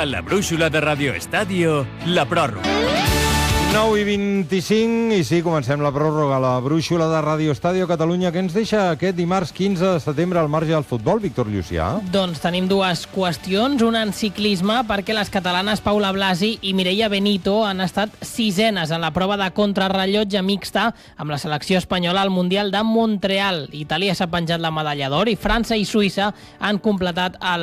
A la brúixola de Radio Estadio, la pròrroga. 9:25, i sí, comencem la pròrroga, la brúixola de Radio Estadio Catalunya, que ens deixa aquest dimarts 15 de setembre al marge del futbol, Víctor Llucià. Doncs tenim dues qüestions, una en ciclisme, perquè les catalanes Paula Blasi i Mireia Benito han estat sisenes en la prova de contrarrellotge mixta amb la selecció espanyola al Mundial de Montreal. Itàlia s'ha penjat la medalla d'or i França i Suïssa han completat el